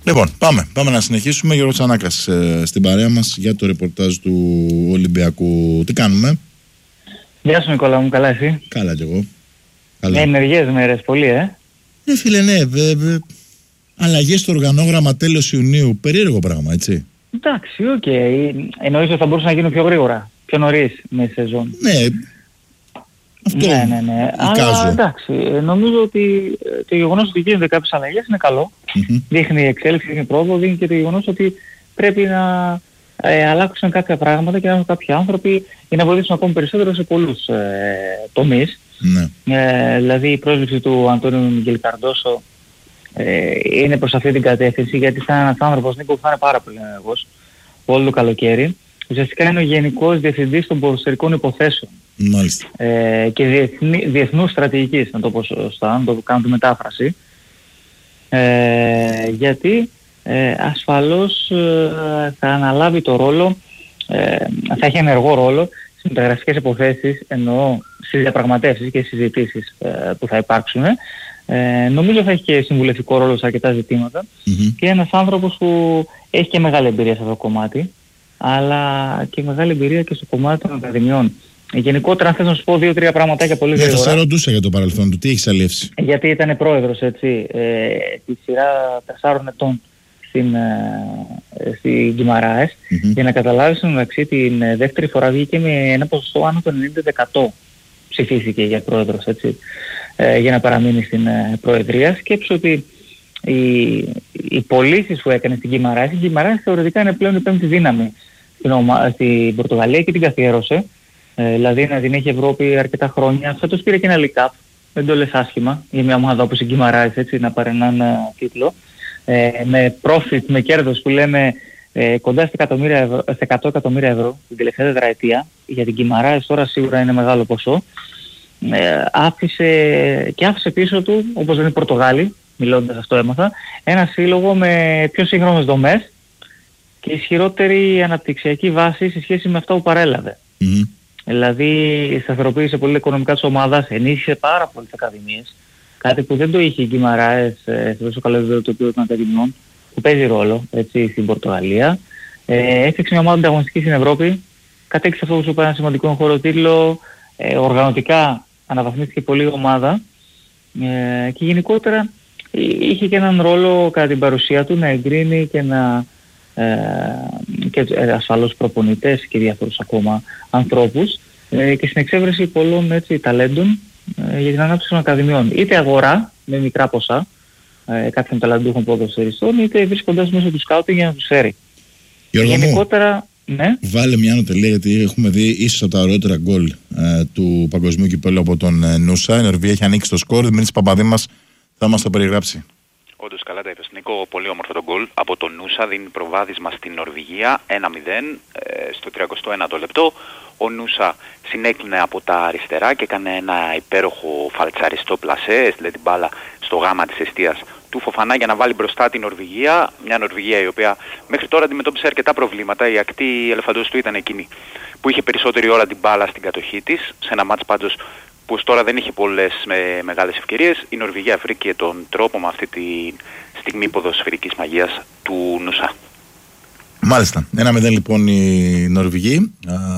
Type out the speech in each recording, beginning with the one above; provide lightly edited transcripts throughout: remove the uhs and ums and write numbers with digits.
Λοιπόν, πάμε να συνεχίσουμε. Γιώργος Τσανάκας στην παρέα μας για το ρεπορτάζ του Ολυμπιακού. Τι κάνουμε? Γεια σου Νικόλα μου, καλά εσύ? Καλά κι εγώ. Καλά. Ενεργές μέρες, πολύ Φίλε, ναι, αλλαγές στο οργανόγραμμα τέλος Ιουνίου, περίεργο πράγμα, έτσι. Εντάξει, οκ. Εννοείς ότι θα μπορούσε να γίνει πιο γρήγορα, πιο νωρίς μέσα σεζόν. Ναι, αυτό ναι. Αλλά εντάξει, νομίζω ότι το γεγονός ότι γίνονται κάποιες αλλαγές είναι καλό. Δείχνει εξέλιξη, δείχνει πρόοδο, δείχνει και το γεγονός ότι πρέπει να αλλάξουν κάποια πράγματα και να έχουν κάποιοι άνθρωποι για να βοηθήσουν ακόμη περισσότερο σε πολλούς τομείς. Ναι. Δηλαδή η πρόσληψη του Αντώνιου Μιγγέλ Καρντόσο είναι προς αυτή την κατεύθυνση, γιατί θα είναι ένας άνθρωπος, Νίκο, που θα είναι πάρα πολύ ενεργός όλο το καλοκαίρι. Ουσιαστικά είναι ο Γενικός Διευθυντής των Ποδοσφαιρικών Υποθέσεων. Μάλιστα. Και διεθνούς στρατηγικής, να το πω σωστά, να το κάνω τη μετάφραση. Γιατί ασφαλώς θα αναλάβει το ρόλο, θα έχει ενεργό ρόλο στις μεταγραφικές υποθέσεις, εννοώ στις διαπραγματεύσεις και στις συζητήσεις που θα υπάρξουν. Νομίζω θα έχει και συμβουλευτικό ρόλο σε αρκετά ζητήματα και ένας άνθρωπος που έχει και μεγάλη εμπειρία σε αυτό το κομμάτι, αλλά και μεγάλη εμπειρία και στο κομμάτι των ακαδημιών. Γενικότερα, αν θες να σου πω 2-3 πραγματάκια πολύ γρήγορα. Θα σε ρωτούσα για το παρελθόν του, τι έχεις αλλιεύσει? Γιατί ήταν πρόεδρος, έτσι, τη σειρά 4 ετών στην Γκυμαράες. Για να καταλάβεις, μεταξύ την δεύτερη φορά βγήκε με ένα ποσοστό άνω το 90%. Ψηφίστηκε για πρόεδρος, έτσι, για να παραμείνει στην προεδρία. Σκέψου ότι οι πωλήσεις που έκανε στην Γκυμαράες, η Γκυμαράες θεωρητικά είναι πλέον η πέμπτη δύναμη στην Πορτογαλία και την καθιέρωσε. Δηλαδή να την έχει Ευρώπη αρκετά χρόνια. Φέτος πήρε και ένα League Cup, δεν το λες άσχημα, για μια ομάδα όπως η Γκυμαράες, έτσι, να πάρει έναν τίτλο. Με profit, με κέρδος που λέμε κοντά στα 100 εκατομμύρια ευρώ την τελευταία τετραετία. Για την Γκυμαράες τώρα σίγουρα είναι μεγάλο ποσό. Άφησε πίσω του, όπως λένε οι Πορτογάλοι, μιλώντας αυτό έμαθα, ένα σύλλογο με πιο σύγχρονες δομές και ισχυρότερη αναπτυξιακή βάση σε σχέση με αυτό που παρέλαβε. Δηλαδή σταθεροποίησε πολύ οικονομικά της ομάδας, ενίσχυσε πάρα πολύ τις ακαδημίες, κάτι που δεν το είχε η Γκυμαράες σε τόσο καλό επίπεδο το επίπεδο των ακαδημιών, που παίζει ρόλο, έτσι, στην Πορτογαλία. Έφτιαξε μια ομάδα ανταγωνιστική στην Ευρώπη, κατέκτησε αυτό που σου είπα ένα σημαντικό εγχώριο τίτλο, οργανωτικά αναβαθμίστηκε πολύ η ομάδα και γενικότερα είχε και έναν ρόλο κατά την παρουσία του να εγκρίνει και να και ασφαλώς προπονητές και διάφορους ακόμα ανθρώπους και στην εξέβρεση πολλών, έτσι, ταλέντων για την ανάπτυξη των ακαδημιών. Είτε αγορά με μικρά ποσά κάποιων ταλαντούχων ποδοσφαιριστών, είτε βρίσκοντας μέσω του σκάουτινγκ για να τους φέρει. Γιώργο γενικότερα, ναι. Βάλε μια νοτελεία, γιατί έχουμε δει ίσως από τα ωραιότερα γκολ του παγκοσμίου κυπέλλου από τον Νούσα. Η Νορβηγία έχει ανοίξει το σκορ. Δημήτρης Παπαδήμας θα μας το περιγράψει. Όντως καλά τα είπες, Νίκο, πολύ όμορφο το γκολ από τον Νούσα, δίνει προβάδισμα στην Νορβηγία 1-0 στο 31ο λεπτό. Ο Νούσα συνέκλεινε από τα αριστερά και έκανε ένα υπέροχο φαλτσαριστό πλασέ, έστειλε την μπάλα στο γάμα της εστίας του Φοφανά για να βάλει μπροστά την Νορβηγία. Μια Νορβηγία η οποία μέχρι τώρα αντιμετώπισε αρκετά προβλήματα. Η ακτή ελεφαντοστού ήταν εκείνη που είχε περισσότερη ώρα την μπάλα στην κατοχή της, σε ένα μάτς πάντως που τώρα δεν είχε πολλές μεγάλες ευκαιρίες. Η Νορβηγία βρήκε τον τρόπο με αυτή τη στιγμή ποδοσφαιρικής μαγείας του Νούσα. Μάλιστα. 1-0 λοιπόν η Νορβηγοί.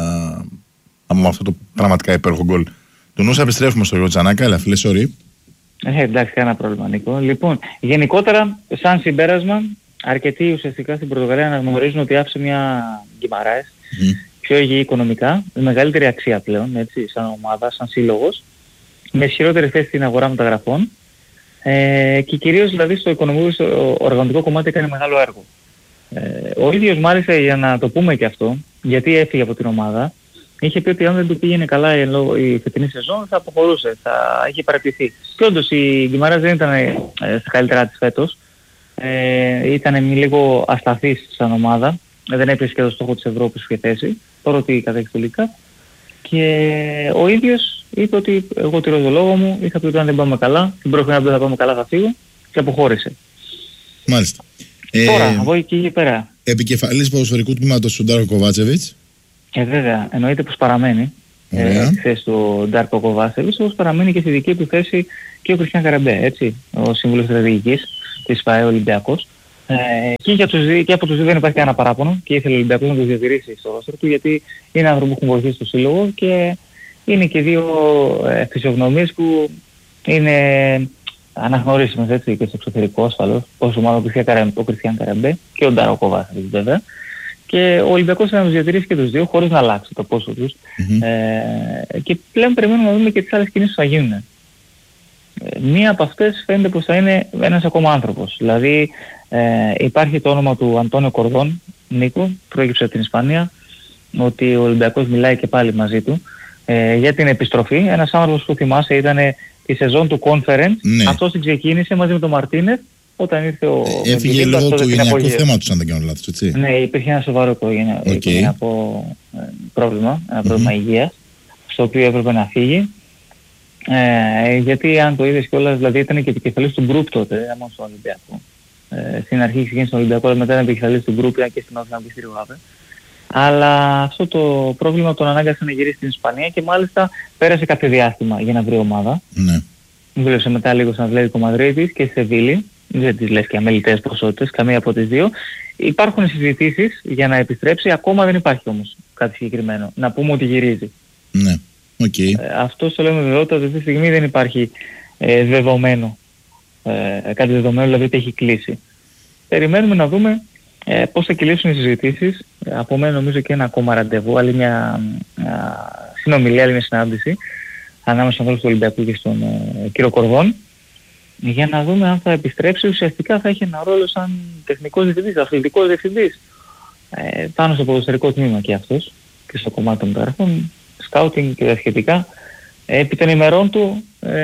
Με αυτό το πραγματικά υπέροχο γκολ του Νούσα. Επιστρέφουμε στο Γιώργο Τσανάκα, αλλά φίλε, sorry. Εντάξει, κανένα πρόβλημα, Νίκο. Λοιπόν, γενικότερα, σαν συμπέρασμα, αρκετοί ουσιαστικά στην Πορτογαλία αναγνωρίζουν ότι άφησε μια Γκυμαράες πιο υγιή οικονομικά, με μεγαλύτερη αξία πλέον, έτσι, σαν ομάδα, σαν σύλλογος, με ισχυρότερη θέση στην αγορά μεταγραφών και κυρίως δηλαδή στο οικονομικό, στο οργανωτικό κομμάτι έκανε μεγάλο έργο. Ο ίδιος μάλιστα, για να το πούμε και αυτό, γιατί έφυγε από την ομάδα, είχε πει ότι αν δεν του πήγαινε καλά η φετινή σεζόν θα αποχωρούσε, θα είχε παραιτηθεί. Και όντως η Γκυμαράες δεν ήταν στα καλύτερά της φέτος, ήταν λίγο ασταθής σαν ομάδα, δεν έπιασε και το στόχο της Ευρώπης που είχε θέσει, παρότι κατέχει τελικά. Και ο ίδιος είπε ότι εγώ τηρώ το λόγο μου, είχα πει ότι αν δεν πάμε καλά, την πρώτη χρονιά που δεν θα πάμε καλά θα φύγω, και αποχώρησε. Μάλιστα. Τώρα, από εκεί πέρα. Επικεφαλής ποδοσφαιρικού τμήματος του Ντάρκο Κοβάτσεβιτς. Βέβαια, εννοείται πως παραμένει στη θέση του Ντάρκο Κοβάτσεβιτς, όπως παραμένει και στη δική του θέση και ο Κριστιαν Καραμπέ, έτσι, ο σύμβουλος στρατηγικής της ΠΑΕ Ολυμπιακός. Και από τους δύο δεν υπάρχει κανένα παράπονο και ήθελε ο Ολυμπιακός να τους διατηρήσει στο ρόστερ του, γιατί είναι άνθρωποι που έχουν βοηθήσει το σύλλογο και είναι και δύο φυσιογνωμίες που είναι αναγνωρίσιμες, έτσι, και στο εξωτερικό ασφαλώς, όπως ομάδα ο Κριστιαν Καρεμπέ και ο Ντάρο Κοβάσης βέβαια. Και ο Ολυμπιακός θα τους διατηρήσει και τους δύο χωρίς να αλλάξει το πόσο τους. Και πλέον περιμένουμε να δούμε και τις άλλες κινήσεις που θα γίνουν. Μία από αυτές φαίνεται πως θα είναι ένας ακόμα άνθρωπος. Δηλαδή υπάρχει το όνομα του Αντώνιο Κορδόν, Νίκο, προέκυψε από την Ισπανία, ότι ο Ολυμπιακός μιλάει και πάλι μαζί του για την επιστροφή. Ένας άνθρωπος που θυμάσαι ήταν τη σεζόν του Conference, ναι. Αυτός την ξεκίνησε μαζί με τον Μαρτίνεθ όταν ήρθε ο... Έφυγε λόγω του γενιακού θέματος, αν δεν κάνω λάθος, έτσι. Ναι, υπήρχε ένα σοβαρό οικογενειακό πρόβλημα, ένα πρόβλημα υγείας, στο οποίο έπρεπε να φύγει. Γιατί αν το είδες κιόλας, δηλαδή ήταν και επικεφαλής του γκρουπ τότε, μόνο στον Ολυμπιακό. Στην αρχή ξεκίνησε στον Ολυμπιακό, μετά ήταν επικεφαλής του γκρουπ και στην Όδια και στη Ριβάβε. Αλλά αυτό το πρόβλημα τον ανάγκασε να γυρίσει στην Ισπανία και μάλιστα πέρασε κάποιο διάστημα για να βρει ομάδα. Ναι. Δούλεψε μετά λίγο στον Ατλέτικο Μαδρίτης και σε Σεβίλη. Δεν τις λες και αμελητές ποσότητες, καμία από τις δύο. Υπάρχουν συζητήσεις για να επιστρέψει, ακόμα δεν υπάρχει όμως κάτι συγκεκριμένο. Να πούμε ότι γυρίζει. Ναι, οκ. Αυτό το λέμε βεβαιότητα, ότι αυτή τη στιγμή δεν υπάρχει δεδομένο. Κάτι δεδομένο, δηλαδή ότι έχει κλείσει. Περιμένουμε να δούμε πώς θα κυλήσουν οι συζητήσεις. Από μένα νομίζω και ένα ακόμα ραντεβού, άλλη μια συνομιλία, άλλη μια συνάντηση ανάμεσα στον ανθρώπους του Ολυμπιακού και στον κύριο Κορδόν, για να δούμε αν θα επιστρέψει. Ουσιαστικά θα έχει ένα ρόλο σαν τεχνικός διευθυντής, αθλητικός διευθυντής, πάνω στο ποδοσφαιρικό τμήμα και αυτός και στο κομμάτι των μεταγραφών, σκάουτινγκ και τα σχετικά. Επί των ημερών του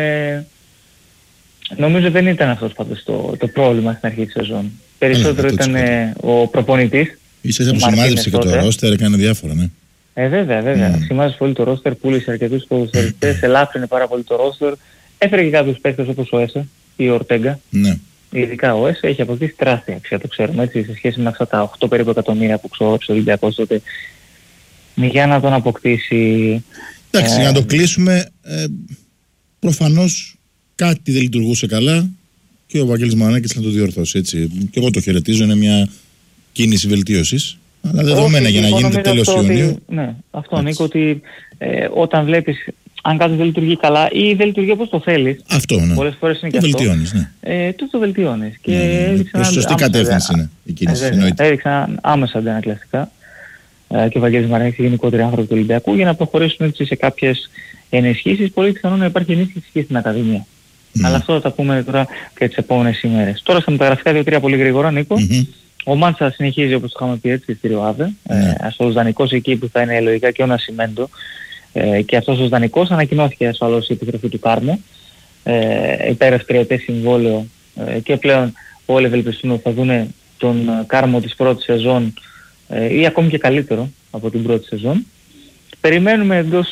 νομίζω δεν ήταν αυτός πάντως το πρόβλημα στην αρχή της σεζόν. Περισσότερο ήταν ο προπονητής. Ίσως που σημάδεψε και το ρόστερ, έκανε διάφορα, ναι. Βέβαια. Σημάδεψε πολύ το ρόστερ, πούλησε αρκετούς ποδοσφαιριστές, ελάφρυνε πάρα πολύ το ρόστερ. Έφερε και κάποιους παίκτες όπως ο Έσε ή ο Ορτέγκα. Ναι. Ειδικά ο Έσε έχει αποκτήσει τεράστια αξία, το ξέρουμε, έτσι, σε σχέση με αυτά τα 8 περίπου εκατομμύρια που ξόδεψε ο Ολυμπιακός τότε για να τον αποκτήσει. Εντάξει, για να το κλείσουμε, προφανώς κάτι δεν λειτουργούσε καλά και ο Βαγγέλης Μαρινάκης να το διορθώσει, έτσι. Και εγώ το χαιρετίζω, είναι μια κίνηση βελτίωσης. Αλλά δεδομένα για να γίνεται τέλος Ιουνίου. Ναι, αυτό Νίκο, ότι όταν βλέπεις αν κάτι δεν λειτουργεί καλά ή δεν λειτουργεί όπως το θέλεις. Αυτό, ναι. Πολλές φορές είναι το και βελτιώνεις, αυτό. Ναι. Το βελτιώνεις. Και προς σωστή κατεύθυνση είναι η κίνηση. Έδειξαν άμεσα αντανακλαστικά και ο Βαγγέλης Μαρινάκης, γενικότεροι άνθρωποι του Ολυμπιακού, για να προχωρήσουν έτσι σε κάποιες ενισχύσεις. Πολύ πιθανόν να υπάρχει ενίσχυση και στην Ακαδημία. Αλλά αυτό θα τα πούμε τώρα και τις επόμενες ημέρες. Τώρα στα μεταγραφικά 2-3 πολύ γρήγορα, Νίκο. Ο Μάντσα συνεχίζει όπως το είχαμε πει, έτσι, στη Ριβάβε. Ως δανεικός εκεί που θα είναι λογικά και ο Νασιμέντο. Και αυτός ως δανεικός ανακοινώθηκε ασφαλώς η επιστροφή του Κάρμο. Υπέρ τριετές συμβόλαιο και πλέον όλοι ευελπιστούν ότι θα δουν τον Κάρμο της πρώτης σεζόν ή ακόμη και καλύτερο από την πρώτη σεζόν. Περιμένουμε εντός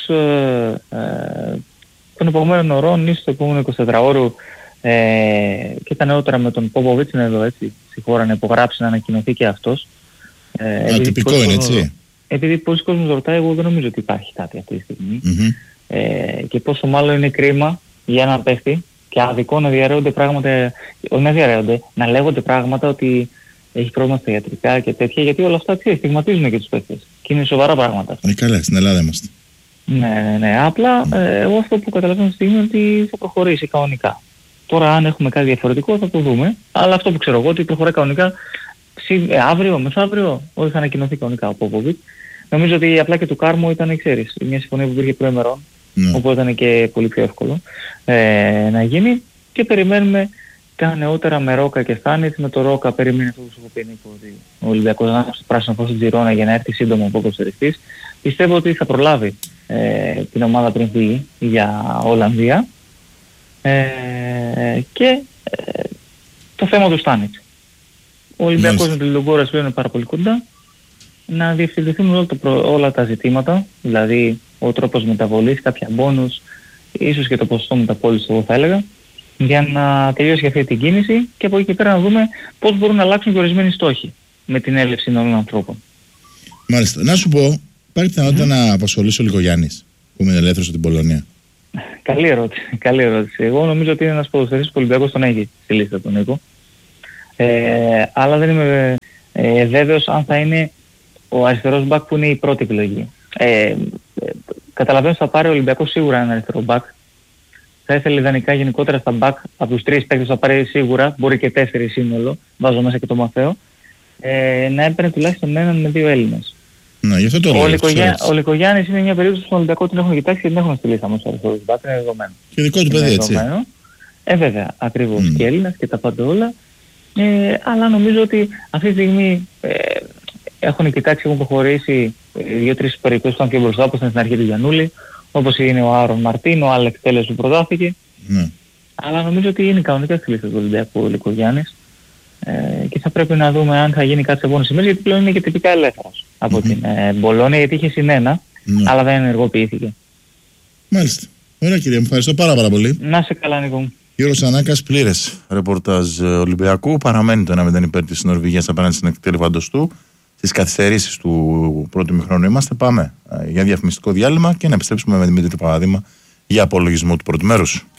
των επόμενων ωρών ή στο επόμενο 24ωρο και τα νεότερα με τον Πόποβιτς είναι εδώ, έτσι, στη χώρα να υπογράψει, να ανακοινωθεί και αυτός. Τυπικό είναι, έτσι. Επειδή πολλοί κόσμος ρωτάει, εγώ δεν νομίζω ότι υπάρχει κάτι αυτή τη στιγμή. Και πόσο μάλλον είναι κρίμα για έναν παίχτη και αδικό να διαρρέονται πράγματα, όχι να διαρρέονται, να λέγονται πράγματα ότι έχει πρόβλημα στα ιατρικά και τέτοια, γιατί όλα αυτά στιγματίζουν και τους παίχτες. Και είναι σοβαρά πράγματα. Καλά, στην Ελλάδα είμαστε. Ναι. Απλά εγώ αυτό που καταλαβαίνω στη στιγμή είναι ότι θα προχωρήσει κανονικά. Τώρα αν έχουμε κάτι διαφορετικό θα το δούμε, αλλά αυτό που ξέρω εγώ ότι προχωράει κανονικά αύριο, μεθαύριο, όχι θα ανακοινωθεί κανονικά ο Πόποβιτς. Νομίζω ότι απλά και του Κάρμο ήταν, ξέρεις, μια συμφωνία που υπήρχε προημερών, οπότε ήταν και πολύ πιο εύκολο να γίνει. Και περιμένουμε τα νεότερα με Ρόκα και Στάνιτς. Με το Ρόκα περιμένει αυτό που σου πει, Νίκο, ότι ο Ολυμπιακός να έχει πράσινο φως στην Τζιρόνα για να έρθει σύντομα ο ποδοσφαιριστής. Πιστεύω ότι θα προλάβει την ομάδα πριν φύγει για Ολλανδία. Και το θέμα του Στάνιτς. Ο Ολυμπιακός με τον Λιγκόρας πλέον είναι πάρα πολύ κοντά. Να διευθυνθούν όλα τα ζητήματα, δηλαδή ο τρόπος μεταβολής, κάποια μπόνους, ίσως και το ποσοστό μεταπόλησης, εγώ θα έλεγα, για να τελειώσει αυτή την κίνηση και από εκεί και πέρα να δούμε πώς μπορούν να αλλάξουν και ορισμένοι στόχοι με την έλευση όλων των ανθρώπων. Μάλιστα. Να σου πω, υπάρχει πιθανότητα να απασχολήσει ο Λικογιάννης που είναι ελεύθερος από την Πολωνία? Καλή ερώτηση. Εγώ νομίζω ότι είναι ένας ποδοσφαιριστής που ο Ολυμπιακός τον έχει στη λίστα του, Νίκο. Αλλά δεν είμαι βέβαιος αν θα είναι ο αριστερός μπακ που είναι η πρώτη επιλογή. Καταλαβαίνω ότι θα πάρει ο Ολυμπιακός σίγουρα έναν αριστερό μπακ. Θα ήθελε ιδανικά γενικότερα στα μπακ από τους 3 παίκτες θα πάρει σίγουρα, μπορεί και 4 σύνολο, βάζω μέσα και το Μαθαίο, να έπαιρνε τουλάχιστον έναν με 2 Έλληνες. Ναι, γι' αυτό το λέω. Ο Λικογιάννης είναι μια περίπτωση που στον Ολυμπιακό την έχουν κοιτάξει και την έχουν στείλει στα μόσα αριστερούς μπακ, είναι δεδομένο. Και δικό του παιδί, έτσι. Βέβαια, ακριβώς. Και Έλληνας και τα πάντα όλα. Αλλά νομίζω ότι αυτή τη στιγμή έχουν κοιτάξει, έχουν προχωρήσει 2-3 περιπτώσεις που ήταν πιο μπροστά, όπως ήταν στην αρχή του Γιαννούλη, όπως είναι ο Άρον Μαρτίν, ο Άλεξ Τέλες που προτάθηκε. Ναι. Αλλά νομίζω ότι είναι κανονικά στη λίστα του Ολυμπιακού ο Λικογιάννης. Και θα πρέπει να δούμε αν θα γίνει κάτι σε επόμενες ημέρες, γιατί πλέον είναι και τυπικά ελεύθερος από την Μπολόνια, γιατί είχε συνένα, αλλά δεν ενεργοποιήθηκε. Μάλιστα. Ωραία κύριε, μου ευχαριστώ πάρα πολύ. Να σε καλά, Νίκο μου. Γιώργος Τσανάκας, πλήρες ρεπορτάζ Ολυμπιακού. Παραμένει το 1-0 υπέρ της Νορβηγίας απέναντι στην Εκτέλη Βαντοστού. Στις καθυστερήσεις του πρώτου ημιχρόνου είμαστε. Πάμε για διαφημιστικό διάλειμμα και να επιστρέψουμε με Δημήτρη Παπαδήμα για απολογισμό του πρώτου μέρους.